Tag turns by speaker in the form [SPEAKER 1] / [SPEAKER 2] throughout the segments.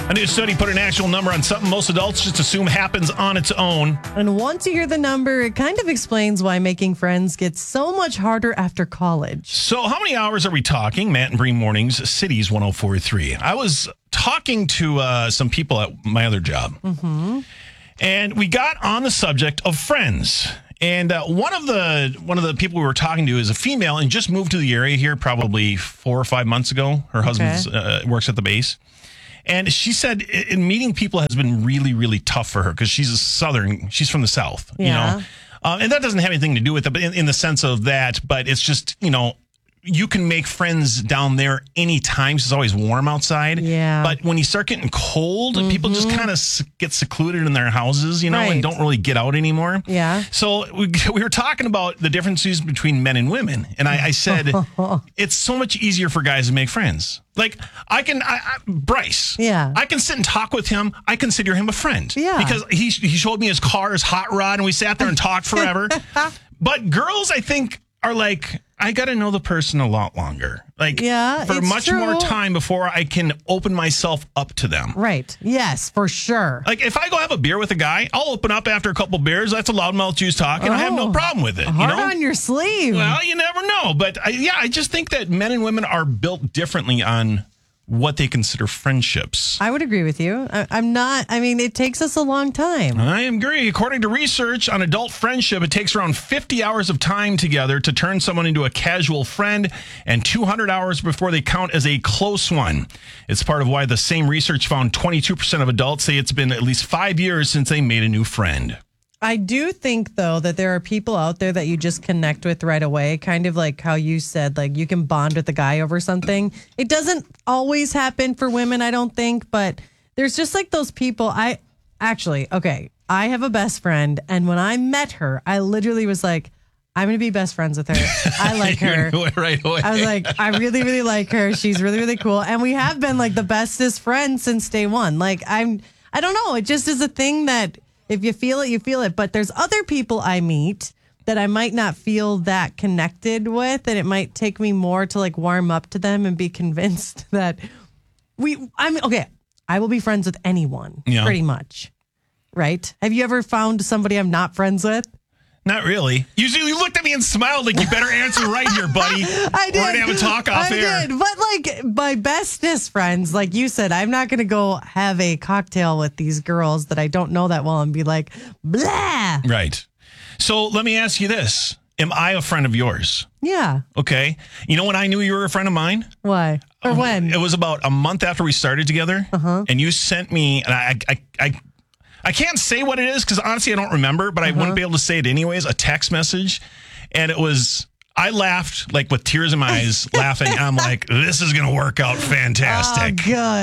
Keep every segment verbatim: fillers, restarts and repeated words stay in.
[SPEAKER 1] A new study put an actual number on something most adults just assume happens on its own.
[SPEAKER 2] And once you hear the number, it kind of explains why making friends gets so much harder after college.
[SPEAKER 1] So how many hours are we talking? Matt and Bree Mornings, Cities one oh four point three. I was talking to uh, some people at my other job. Mm-hmm. And we got on the subject of friends. And uh, one of the one of the people we were talking to is a female and just moved to the area here probably four or five months ago. Her husband okay. uh, works at the base. And she said in meeting people has been really, really tough for her because she's a Southern, she's from the South, yeah. you know, uh, and that doesn't have anything to do with it, but in, in the sense of that, but it's just, you know, you can make friends down there anytime. It's always warm outside.
[SPEAKER 2] Yeah.
[SPEAKER 1] But when you start getting cold, mm-hmm. people just kind of get secluded in their houses, you know, right. and don't really get out anymore.
[SPEAKER 2] Yeah.
[SPEAKER 1] So we, we were talking about the differences between men and women. And I, I said, it's so much easier for guys to make friends. Like, I can, I, I, Bryce.
[SPEAKER 2] Yeah.
[SPEAKER 1] I can sit and talk with him. I consider him a friend.
[SPEAKER 2] Yeah.
[SPEAKER 1] Because he, he showed me his car, his hot rod, and we sat there and talked forever. But girls, I think, are like, I got to know the person a lot longer. Like,
[SPEAKER 2] yeah,
[SPEAKER 1] for
[SPEAKER 2] it's
[SPEAKER 1] much
[SPEAKER 2] true.
[SPEAKER 1] more time before I can open myself up to them.
[SPEAKER 2] Right. Yes, for sure.
[SPEAKER 1] Like, if I go have a beer with a guy, I'll open up after a couple beers. That's a loudmouth juice talk, and oh, I have no problem with it.
[SPEAKER 2] Hard
[SPEAKER 1] you know?
[SPEAKER 2] on your sleeve.
[SPEAKER 1] Well, you never know. But, I, yeah, I just think that men and women are built differently on what they consider friendships.
[SPEAKER 2] I would agree with you. I, I'm not, I mean, it takes us a long time.
[SPEAKER 1] I agree. According to research on adult friendship, it takes around fifty hours of time together to turn someone into a casual friend and two hundred hours before they count as a close one. It's part of why the same research found twenty-two percent of adults say it's been at least five years since they made a new friend.
[SPEAKER 2] I do think, though, that there are people out there that you just connect with right away, kind of like how you said, like you can bond with a guy over something. It doesn't always happen for women, I don't think, but there's just like those people. I actually, okay, I have a best friend, and when I met her, I literally was like, I'm going to be best friends with her. I like her.
[SPEAKER 1] Right away.
[SPEAKER 2] I was like, I really, really like her. She's really, really cool. And we have been like the bestest friends since day one. Like, I'm, I don't know. It just is a thing that if you feel it, you feel it. But there's other people I meet that I might not feel that connected with, and it might take me more to like warm up to them and be convinced that we, I'm okay. I will be friends with anyone, yeah. pretty much. Right? Have you ever found somebody I'm not friends with?
[SPEAKER 1] Not really. Usually you looked at me and smiled like you better answer right here, buddy.
[SPEAKER 2] I did.
[SPEAKER 1] We're going to have a talk off
[SPEAKER 2] I
[SPEAKER 1] air.
[SPEAKER 2] did. But like my bestest friends, like you said, I'm not going to go have a cocktail with these girls that I don't know that well and be like, blah.
[SPEAKER 1] Right. So let me ask you this. Am I a friend of yours?
[SPEAKER 2] Yeah.
[SPEAKER 1] Okay. You know when I knew you were a friend of mine?
[SPEAKER 2] Why? Or um, when?
[SPEAKER 1] It was about a month after we started together. Uh-huh. And you sent me, and I, I, I, I can't say what it is because honestly I don't remember, but uh-huh. I wouldn't be able to say it anyways, a text message. And it was, I laughed like with tears in my eyes, laughing. I'm like, this is going to work out fantastic.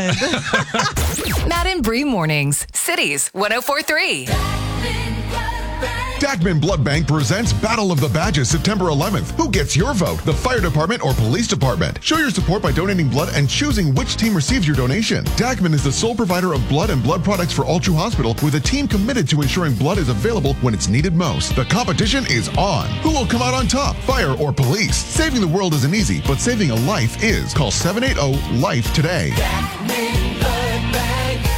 [SPEAKER 2] Oh, good.
[SPEAKER 3] Matt and Bree Mornings, Cities one oh four point three.
[SPEAKER 4] Dagman Blood Bank presents Battle of the Badges September eleventh. Who gets your vote? The fire department or police department? Show your support by donating blood and choosing which team receives your donation. Dagman is the sole provider of blood and blood products for Altru Hospital with a team committed to ensuring blood is available when it's needed most. The competition is on. Who will come out on top? Fire or police? Saving the world isn't easy, but saving a life is. Call seven eight zero LIFE today. Dagman Blood Bank.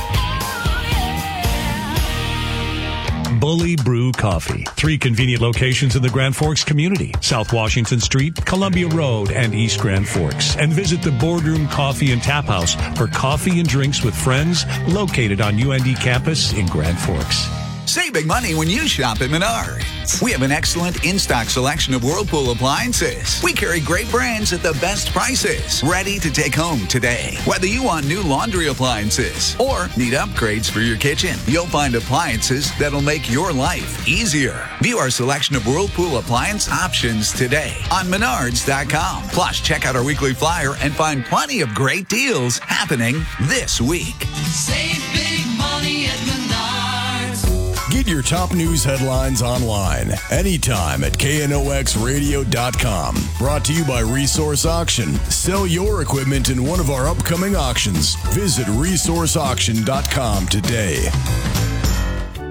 [SPEAKER 5] Bully Brew Coffee. Three convenient locations in the Grand Forks community. South Washington Street, Columbia Road, and East Grand Forks. And visit the Boardroom Coffee and Tap House for coffee and drinks with friends located on U N D campus in Grand Forks.
[SPEAKER 6] Save big money when you shop at Menards. We have an excellent in-stock selection of Whirlpool appliances. We carry great brands at the best prices, ready to take home today. Whether you want new laundry appliances or need upgrades for your kitchen, you'll find appliances that'll make your life easier. View our selection of Whirlpool appliance options today on Menards dot com. Plus, check out our weekly flyer and find plenty of great deals happening this week.
[SPEAKER 7] Save big money at Menards.
[SPEAKER 8] Get your top news headlines online anytime at K N O X radio dot com. Brought to you by Resource Auction. Sell your equipment in one of our upcoming auctions. Visit resource auction dot com today.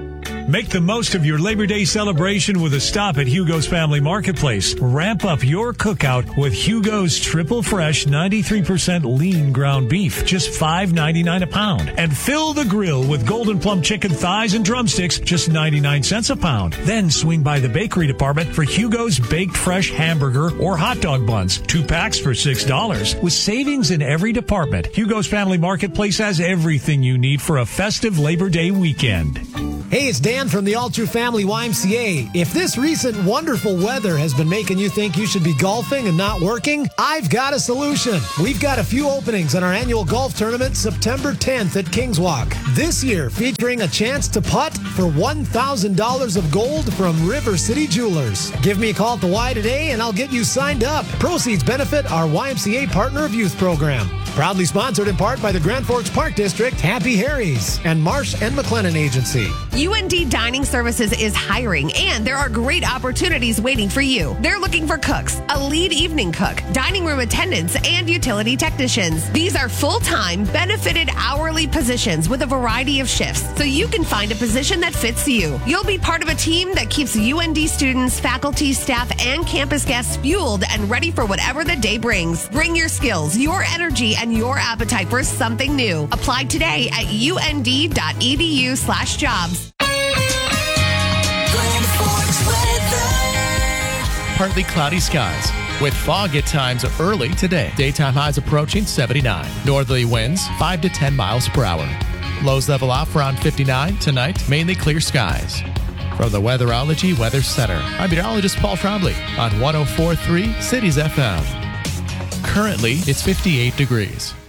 [SPEAKER 5] Make the most of your Labor Day celebration with a stop at Hugo's Family Marketplace. Ramp up your cookout with Hugo's Triple Fresh ninety-three percent lean ground beef, just five ninety-nine a pound. And fill the grill with Golden Plum chicken thighs and drumsticks, just ninety-nine cents a pound. Then swing by the bakery department for Hugo's Baked Fresh hamburger or hot dog buns, two packs for six dollars. With savings in every department, Hugo's Family Marketplace has everything you need for a festive Labor Day weekend.
[SPEAKER 9] Hey, it's Dan from the All True Family Y M C A. If this recent wonderful weather has been making you think you should be golfing and not working, I've got a solution. We've got a few openings in our annual golf tournament September tenth at Kings Walk. This year, featuring a chance to putt for one thousand dollars of gold from River City Jewelers. Give me a call at the Y today and I'll get you signed up. Proceeds benefit our Y M C A Partner of Youth program. Proudly sponsored in part by the Grand Forks Park District, Happy Harry's, and Marsh and McLennan Agency.
[SPEAKER 10] U N D Dining Services is hiring, and there are great opportunities waiting for you. They're looking for cooks, a lead evening cook, dining room attendants, and utility technicians. These are full-time, benefited hourly positions with a variety of shifts, so you can find a position that fits you. You'll be part of a team that keeps U N D students, faculty, staff, and campus guests fueled and ready for whatever the day brings. Bring your skills, your energy, and your appetite for something new. Apply today at und.edu slash jobs.
[SPEAKER 11] Partly cloudy skies with fog at times early today. Daytime highs approaching seventy-nine. Northerly winds five to ten miles per hour. Lows level off around fifty-nine. Tonight, mainly clear skies. From the Weatherology Weather Center, I'm meteorologist Paul Trombley on one oh four point three Cities F M. Currently, it's fifty-eight degrees.